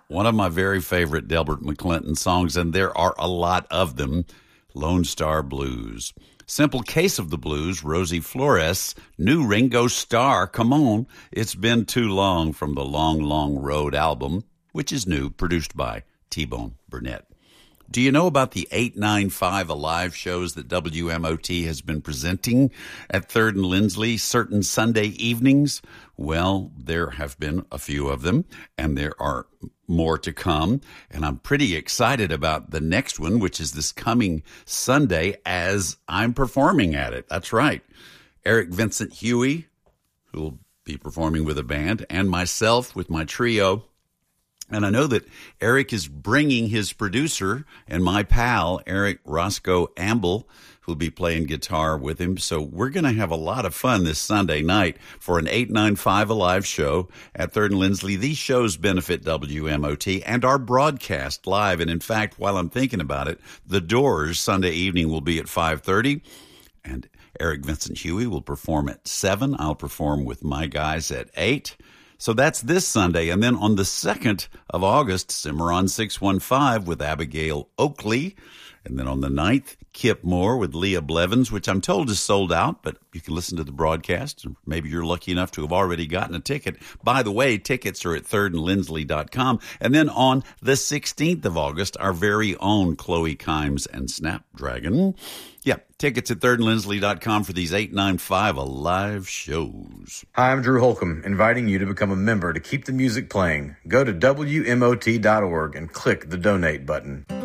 one of my very favorite Delbert McClinton songs, and there are a lot of them, Lone Star Blues. Simple Case of the Blues, Rosie Flores, new Ringo Starr, come on, It's Been Too Long from the Long, Long Road album, which is new, produced by T-Bone Burnett. Do you know about the 895 Alive shows that WMOT has been presenting at 3rd and Lindsley certain Sunday evenings? Well, there have been a few of them, and there are more to come. And I'm pretty excited about the next one, which is this coming Sunday as I'm performing at it. That's right. Eric Vincent Huey, who will be performing with a band, and myself with my trio. And I know that Eric is bringing his producer and my pal, Eric Roscoe Amble, who'll be playing guitar with him. So we're going to have a lot of fun this Sunday night for an 895 Alive show at 3rd and Lindsley. These shows benefit WMOT and are broadcast live. And in fact, while I'm thinking about it, The Doors Sunday evening will be at 5:30. And Eric Vincent Huey will perform at 7. I'll perform with my guys at 8. So that's this Sunday. And then on the 2nd of August, Cimarron 615 with Abigail Oakley. And then on the 9th, Kip Moore with Leah Blevins, which I'm told is sold out, but you can listen to the broadcast. Maybe you're lucky enough to have already gotten a ticket. By the way, tickets are at thirdandlindsley.com. And then on the 16th of August, our very own Chloe Kimes and Snapdragon. Yeah, tickets at thirdandlindsley.com for these 895 Alive shows. Hi, I'm Drew Holcomb, inviting you to become a member to keep the music playing. Go to WMOT.org and click the donate button.